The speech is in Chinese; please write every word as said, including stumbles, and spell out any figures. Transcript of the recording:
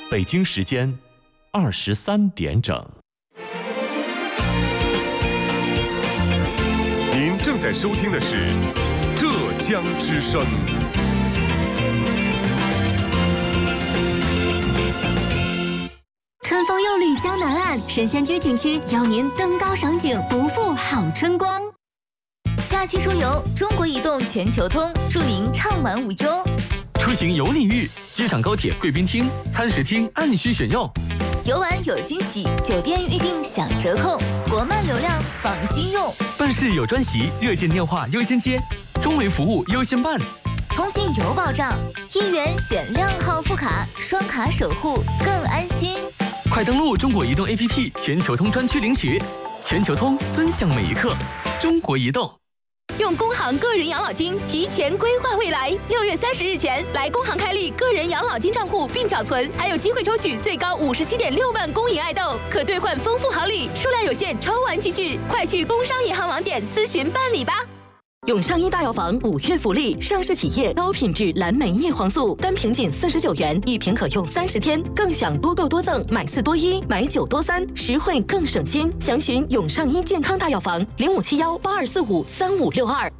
北京时间二十三点整。 您正在收听的是浙江之声。 春风又绿江南岸，神仙居景区邀您登高赏景，不负好春光。假期出游，中国移动全球通，祝您畅玩无忧。 出行有礼遇，机场高铁贵宾厅、餐食厅按需选用。 游玩有惊喜，酒店预订享折扣，国漫流量放心用。 办事有专席，热线电话优先接，中维服务优先办。 通信有保障，一元选靓号副卡，双卡守护更安心。 快登录中国移动 A P P 全球通专区领取，全球通尊享每一刻。中国移动。 用工行个人养老金提前规划未来，六月三十日前来工行开立个人养老金账户并缴存，还有机会抽取最高五十七点六万公银爱豆，可兑换丰富好礼，数量有限，抽完即止，快去工商银行网点咨询办理吧。 永上一大药房五月福利，上市企业高品质蓝莓叶黄素，单瓶仅四十九元，一瓶可用三十天，更享多购多赠，买四多一，买九多三，实惠更省心。详询永上一健康大药房零五七幺八二四五三五六二。